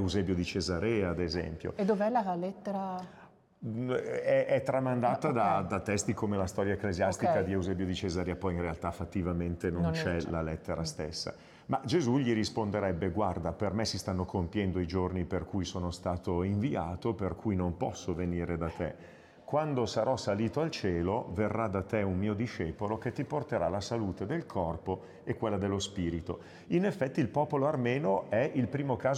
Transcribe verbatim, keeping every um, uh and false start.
Eusebio di Cesarea, ad esempio. E dov'è la lettera? È, è tramandata Okay. da, da testi come la storia ecclesiastica Okay. di Eusebio di Cesarea, poi in realtà fattivamente non, Non c'è c'è. la lettera stessa. Ma Gesù gli risponderebbe: guarda, per me si stanno compiendo i giorni per cui sono stato inviato, per cui non posso venire da te. Quando sarò salito al cielo, verrà da te un mio discepolo che ti porterà la salute del corpo e quella dello spirito. In effetti il popolo armeno è il primo caso